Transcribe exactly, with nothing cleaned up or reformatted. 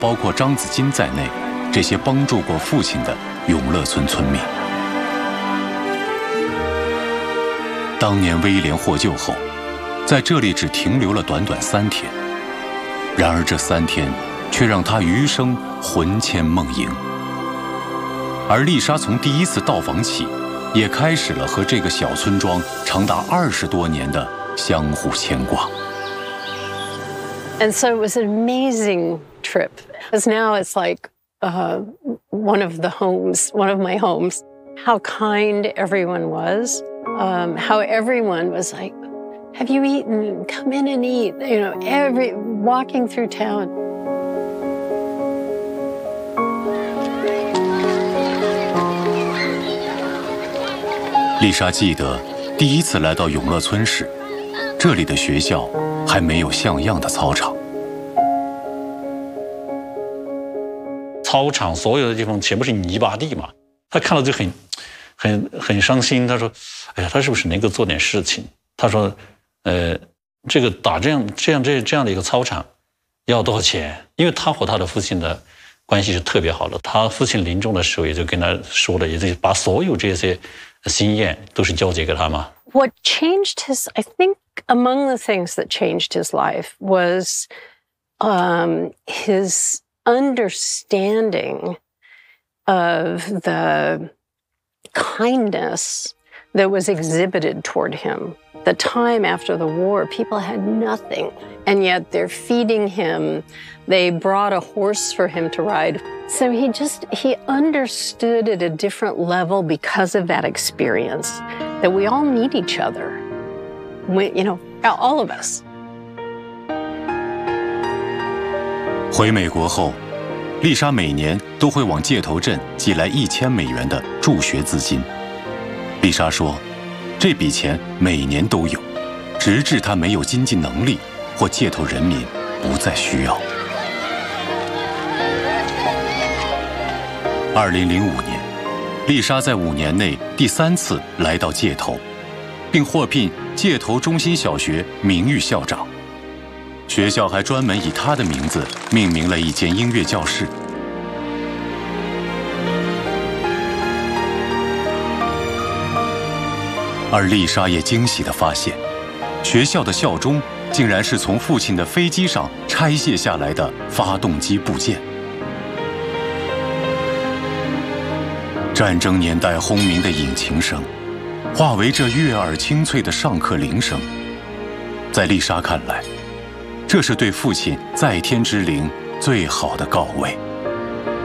包括张子金在内，这些帮助过父亲的永乐村村民。当年威廉获救后，在这里只停留了短短三天，然而这三天却让他余生魂牵梦萦。而丽莎从第一次到访起，也开始了和这个小村庄长达二十多年的相互牵挂。 And so it was an amazing trip. Because now it's like uh, one of the homes, one of my homes. How kind everyone was. Um, how everyone was like, have you eaten? Come in and eat. You know, every walking through town. 丽莎记得第一次来到永乐村时，这里的学校还没有像样的操场。 操场所有的地方全部是泥巴地嘛，他看到就很、很、很伤心。他说：“哎呀，他是不是能够做点事情？”他说：“呃，这个打这样、这样、这这样的一个操场，要多少钱？”因为他和他的父亲的关系是特别好的，他父亲临终的时候也就跟他说了，也就把所有这些心愿都是交接给他嘛。 What changed his, I think, among the things that changed his life was um, his understanding of the kindness that was exhibited toward him. The time after the war, people had nothing, and yet they're feeding him. They brought a horse for him to ride. So he just, he understood at a different level because of that experience that we all need each other. We, you know, all of us. 回美国后，丽莎每年都会往界头镇寄来一千美元的助学资金。丽莎说，这笔钱每年都有，直至她没有经济能力或界头人民不再需要。二零零五年，丽莎在五年内第三次来到界头，并获聘界头中心小学名誉校长。学校还专门以她的名字命名了一间音乐教室。而丽莎也惊喜地发现，学校的校钟竟然是从父亲的飞机上拆卸下来的发动机部件。战争年代轰鸣的引擎声，化为这悦耳清脆的上课铃声。在丽莎看来，这是对父亲在天之灵最好的告慰。